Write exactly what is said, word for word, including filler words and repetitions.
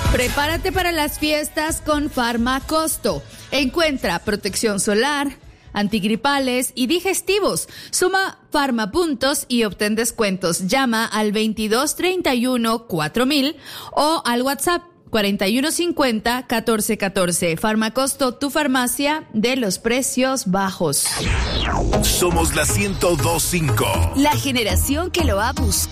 Prepárate para las fiestas con Farmacosto. Encuentra protección solar, antigripales y digestivos. Suma farmapuntos y obtén descuentos. Llama al veintidós treinta y uno cuatro mil o al WhatsApp cuarenta y uno cincuenta catorce catorce. Farmacosto, tu farmacia de los precios bajos. Somos la ciento dos punto cinco. La generación que lo ha buscado.